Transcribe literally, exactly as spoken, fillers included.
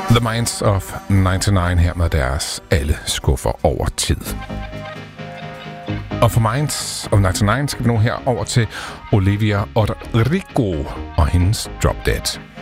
The Minds of nioghalvfems her med deres Alle skuffer over tid. Og for Minds of nioghalvfems skal vi nu her over til Olivia Rodrigo og hendes Drop Dead.